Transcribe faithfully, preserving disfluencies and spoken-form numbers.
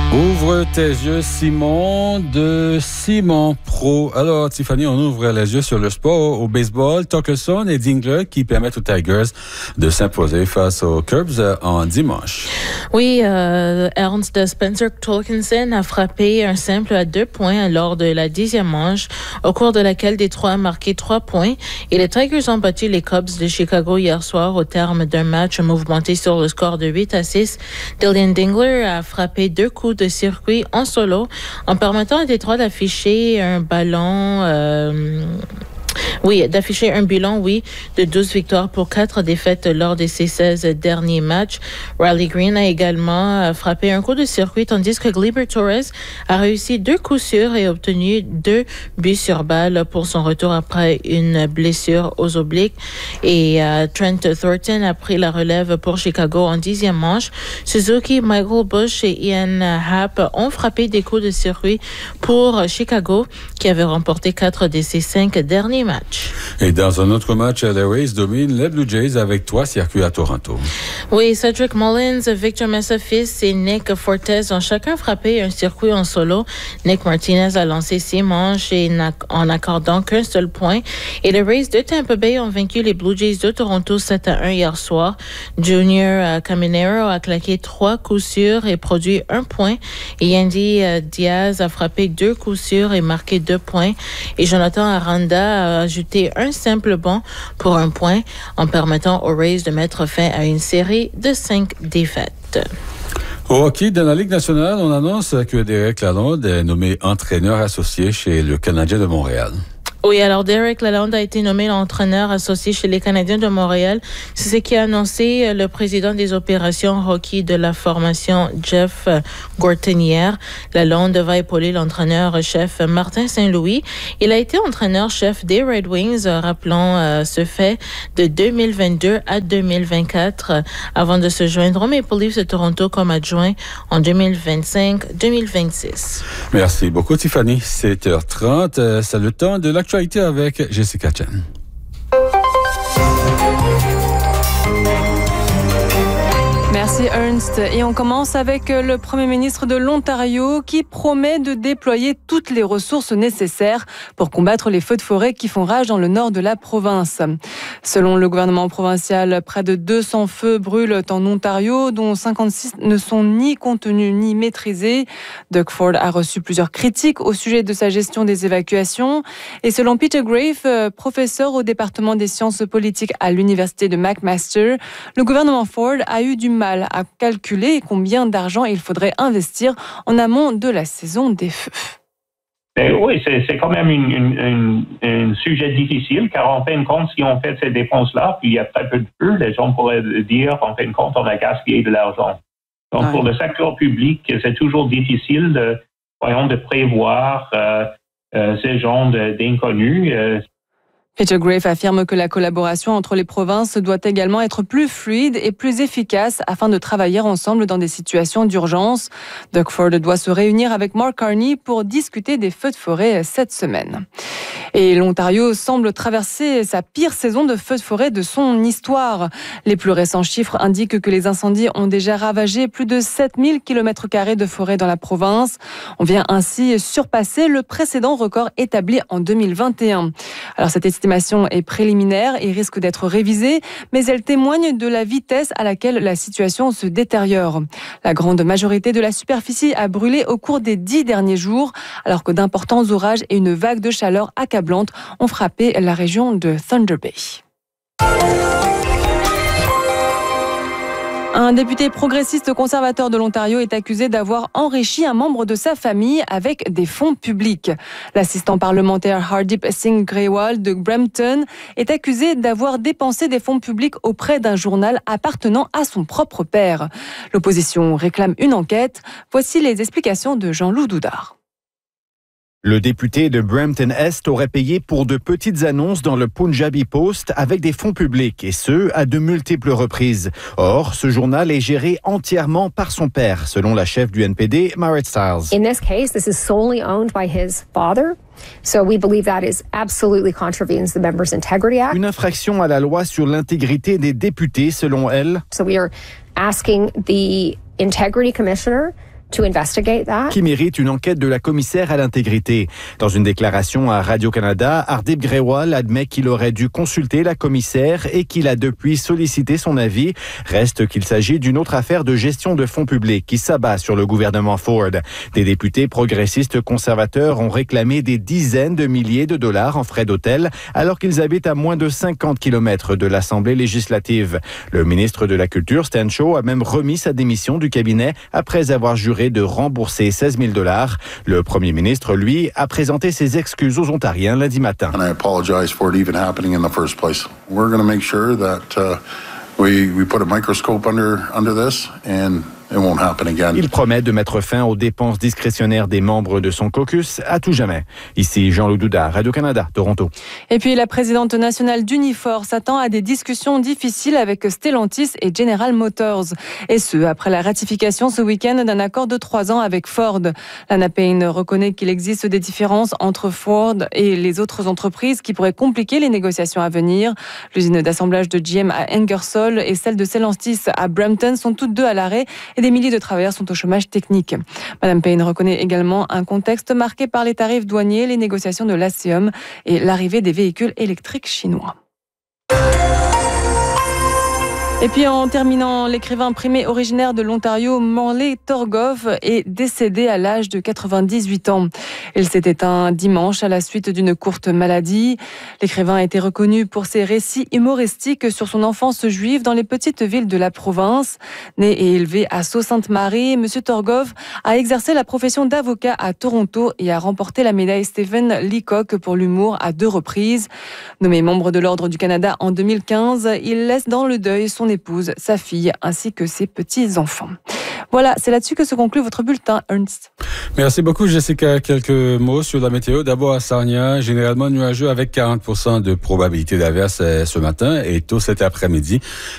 Ouvre tes yeux, Simon, de Simon Pro. Alors, Tiffany, on ouvre les yeux sur le sport au baseball. Torkelson et Dingler qui permettent aux Tigers de s'imposer face aux Cubs en dimanche. Oui, euh, Ernst Spencer Torkelson a frappé un simple à deux points lors de la dixième manche, au cours de laquelle Détroit a marqué trois points. Et les Tigers ont battu les Cubs de Chicago hier soir au terme d'un match mouvementé sur le score de huit à six. Dylan Dingler a frappé deux coups de circuit en solo en permettant à Détroit d'afficher un ballon euh, Oui, d'afficher un bilan, oui, de douze victoires pour quatre défaites lors de ses seize derniers matchs. Riley Green a également frappé un coup de circuit, tandis que Gleyber Torres a réussi deux coups sûrs et obtenu deux buts sur balle pour son retour après une blessure aux obliques. Et euh, Trent Thornton a pris la relève pour Chicago en dixième manche. Suzuki, Michael Busch et Ian Happ ont frappé des coups de circuit pour Chicago, qui avait remporté quatre de ses cinq derniers matchs. Et dans un autre match, les Rays dominent les Blue Jays avec trois circuits à Toronto. Oui, Cedric Mullins, Victor Messafis et Nick Fortes ont chacun frappé un circuit en solo. Nick Martinez a lancé six manches et en accordant qu'un seul point. Et les Rays de Tampa Bay ont vaincu les Blue Jays de Toronto sept à un hier soir. Junior Caminero a claqué trois coups sûrs et produit un point. Et Yandy Diaz a frappé deux coups sûrs et marqué deux points. Et Jonathan Aranda a ajouté un simple bond pour un point en permettant aux Rays de mettre fin à une série de cinq défaites. Au hockey, dans la Ligue nationale, on annonce que Derek Lalonde est nommé entraîneur associé chez le Canadien de Montréal. Oui, alors Derek Lalonde a été nommé l'entraîneur associé chez les Canadiens de Montréal. C'est ce qu'a annoncé le président des opérations hockey de la formation, Jeff Gorton, hier. Lalonde va épauler l'entraîneur-chef Martin Saint-Louis. Il a été entraîneur-chef des Red Wings, rappelons euh, ce fait, de deux mille vingt-deux à deux mille vingt-quatre, euh, avant de se joindre au Maple Leafs de Toronto comme adjoint en deux mille vingt-cinq deux mille vingt-six. Merci beaucoup, Tiffany. sept heures trente, euh, c'est le temps de l'actualité avec Jessica Chen. Merci Ernst. Et on commence avec le Premier ministre de l'Ontario qui promet de déployer toutes les ressources nécessaires pour combattre les feux de forêt qui font rage dans le nord de la province. Selon le gouvernement provincial, près de deux cents feux brûlent en Ontario, dont cinquante-six ne sont ni contenus ni maîtrisés. Doug Ford a reçu plusieurs critiques au sujet de sa gestion des évacuations. Et selon Peter Grafe, professeur au département des sciences politiques à l'université de McMaster, le gouvernement Ford a eu du mal à calculer combien d'argent il faudrait investir en amont de la saison des feux. Mais oui, c'est, c'est quand même un sujet difficile, car en fin de compte, si on fait ces dépenses-là, puis il y a très peu de feux, les gens pourraient dire, en fin de compte, on a gaspillé de l'argent. Donc, ouais. Pour le secteur public, c'est toujours difficile de, voyons, de prévoir euh, euh, ces genres de, d'inconnus. Euh, Peter Grafe affirme que la collaboration entre les provinces doit également être plus fluide et plus efficace afin de travailler ensemble dans des situations d'urgence. Doug Ford doit se réunir avec Mark Carney pour discuter des feux de forêt cette semaine. Et l'Ontario semble traverser sa pire saison de feux de forêt de son histoire. Les plus récents chiffres indiquent que les incendies ont déjà ravagé plus de sept mille kilomètres carrés de forêt dans la province. On vient ainsi surpasser le précédent record établi en deux mille vingt et un. Alors cette estimation est préliminaire et risque d'être révisée, mais elle témoigne de la vitesse à laquelle la situation se détériore. La grande majorité de la superficie a brûlé au cours des dix derniers jours, alors que d'importants orages et une vague de chaleur accablante ont frappé la région de Thunder Bay. Un député progressiste conservateur de l'Ontario est accusé d'avoir enrichi un membre de sa famille avec des fonds publics. L'assistant parlementaire Hardeep Singh Grewal de Brampton est accusé d'avoir dépensé des fonds publics auprès d'un journal appartenant à son propre père. L'opposition réclame une enquête. Voici les explications de Jean-Loup Doudard. Le député de Brampton-Est aurait payé pour de petites annonces dans le Punjabi Post avec des fonds publics, et ce, à de multiples reprises. Or, ce journal est géré entièrement par son père, selon la chef du N P D, Marit Stiles. In this case, this is solely owned by his father. So we believe that is absolutely contravenes the Members' Integrity Act. Une infraction à la loi sur l'intégrité des députés, selon elle. So we are asking the Integrity Commissioner to investigate that. Qui mérite une enquête de la commissaire à l'intégrité. Dans une déclaration à Radio-Canada, Hardeep Grewal admet qu'il aurait dû consulter la commissaire et qu'il a depuis sollicité son avis. Reste qu'il s'agit d'une autre affaire de gestion de fonds publics qui s'abat sur le gouvernement Ford. Des députés progressistes conservateurs ont réclamé des dizaines de milliers de dollars en frais d'hôtel alors qu'ils habitent à moins de cinquante kilomètres de l'Assemblée législative. Le ministre de la Culture, Stan Shaw, a même remis sa démission du cabinet après avoir juré de rembourser seize mille dollars. Le premier ministre, lui, a présenté ses excuses aux Ontariens lundi matin. And I apologize for it even happening in the first place. We're going to make sure that uh, we we put a microscope under under this and it won't happen again. Il promet de mettre fin aux dépenses discrétionnaires des membres de son caucus à tout jamais. Ici Jean-Loup Douda, Radio-Canada, Toronto. Et puis la présidente nationale d'Unifor s'attend à des discussions difficiles avec Stellantis et General Motors. Et ce, après la ratification ce week-end d'un accord de trois ans avec Ford. Lana Payne reconnaît qu'il existe des différences entre Ford et les autres entreprises qui pourraient compliquer les négociations à venir. L'usine d'assemblage de G M à Ingersoll et celle de Stellantis à Brampton sont toutes deux à l'arrêt et des milliers de travailleurs sont au chômage technique. Madame Payne reconnaît également un contexte marqué par les tarifs douaniers, les négociations de l'ASEAN et l'arrivée des véhicules électriques chinois. Et puis en terminant, l'écrivain primé originaire de l'Ontario, Morley Torgov, est décédé à l'âge de quatre-vingt-dix-huit ans. Il s'est éteint dimanche à la suite d'une courte maladie. L'écrivain a été reconnu pour ses récits humoristiques sur son enfance juive dans les petites villes de la province. Né et élevé à Sault-Sainte-Marie, M. Torgov a exercé la profession d'avocat à Toronto et a remporté la médaille Stephen Leacock pour l'humour à deux reprises. Nommé membre de l'Ordre du Canada en deux mille quinze, il laisse dans le deuil son épouse, sa fille, ainsi que ses petits-enfants. Voilà, c'est là-dessus que se conclut votre bulletin, Ernst. Merci beaucoup, Jessica. Quelques mots sur la météo. D'abord, à Sarnia, généralement nuageux avec quarante pour cent de probabilité d'averse ce matin et tôt cet après-midi.